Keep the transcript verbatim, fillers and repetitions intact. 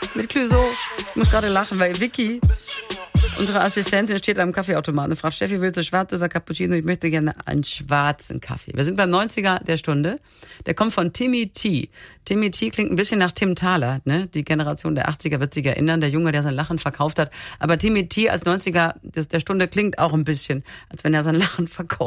Mit Clouseau. Ich muss gerade lachen, weil Vicky, unsere Assistentin, steht am Kaffeeautomaten und fragt, Steffi, willst du schwarz oder Cappuccino? Ich möchte gerne einen schwarzen Kaffee. Wir sind beim neunziger der Stunde. Der kommt von Timmy T. Timmy T klingt ein bisschen nach Tim Thaler, ne? Die Generation der achtziger wird sich erinnern, der Junge, der sein Lachen verkauft hat. Aber Timmy T als neunziger der Stunde klingt auch ein bisschen, als wenn er sein Lachen verkauft.